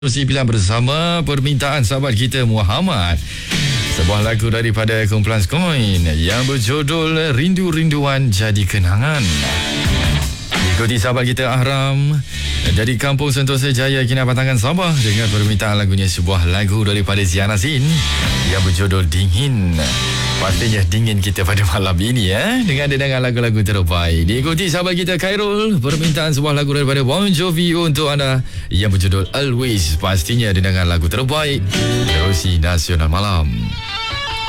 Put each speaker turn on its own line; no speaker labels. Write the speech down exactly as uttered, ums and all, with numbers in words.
Terus pilihan bersama permintaan sahabat kita Muhammad. Sebuah lagu daripada kumpulan Skoin yang berjudul Rindu-Rinduan Jadi Kenangan. Ikuti sahabat kita Ahram dari Kampung Sentosa Jaya, Kinabatangan, Sabah dengan permintaan lagunya sebuah lagu daripada Ziana Zin yang berjudul Dingin. Pastinya dingin kita pada malam ini ya, dengan dengar lagu-lagu terbaik. Diikuti sahabat kita Khairul, permintaan sebuah lagu daripada Bon Jovi untuk anda yang berjudul Always. Pastinya dengar lagu terbaik Terusi Nasional Malam.